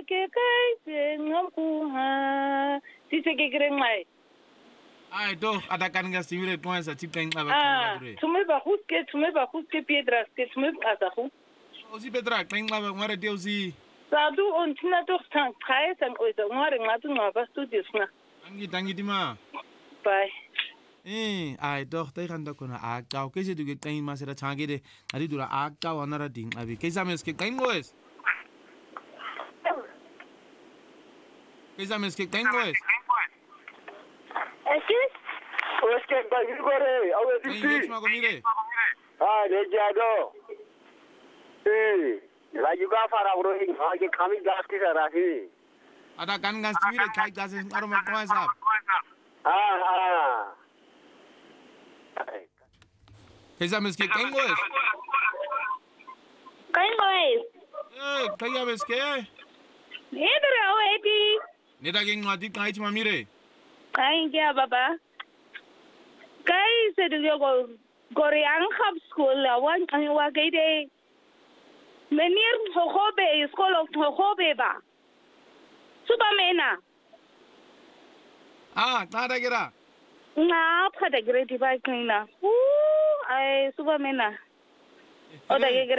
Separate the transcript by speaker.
Speaker 1: ke kai ngokuha sise ke grengmai
Speaker 2: Ay doch adakan ga simire twa sa tip tang ba dure
Speaker 1: tume ba huske piedras ke tume asahu
Speaker 2: o si Petra tang ba ngare teo si
Speaker 1: sadu on tina doch tang kai sang oisa ngare ngatu ngaba studios na
Speaker 2: tangi dima
Speaker 1: bye
Speaker 2: ay doch tay kan da kona agtaw ke se du ke tang ma sera change de adi dura agtaw anara ding abi ke sa mes ke tang goes
Speaker 3: Ekis? Oske bagir gore, awe
Speaker 2: Yes, ma mire.
Speaker 3: Ah, ne jado. La juga fara bro, ha ke kami gas ki sarahi.
Speaker 2: Ada kan gas mire kai gas ngaro ma kwa sa.
Speaker 3: Ah.
Speaker 2: Kaisa mes ke kangoes. Kaya mes ke.
Speaker 1: Edra o eti
Speaker 2: Ne da geng ngati kai ma mire.
Speaker 1: kai ke baba kai se du go korean hub school la wan wa ke de menir hobe school of hobe ba suba mena
Speaker 2: Nada gira.
Speaker 1: na phada grade ba kaina ai suba mena o da